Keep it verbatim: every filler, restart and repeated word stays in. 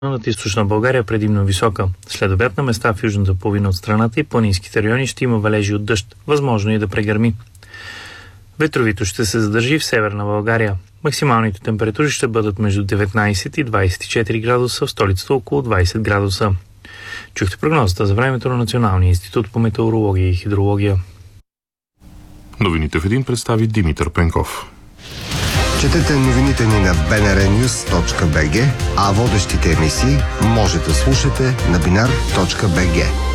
Над източна България предимно висока. След обяд на места в южната половина от страната и планинските райони ще има валежи от дъжд, възможно и да прегърми. Ветровито ще се задържи в северна България. Максималните температури ще бъдат между деветнайсет и двайсет и четири градуса, в столицата около двайсет градуса. Чухте прогнозата за времето на Националния институт по метеорология и хидрология. Новините в един представи Димитър Пенков. Четете новините ни на би ен ар нюз точка би джи, а водещите емисии може да слушате на бинар точка би джи.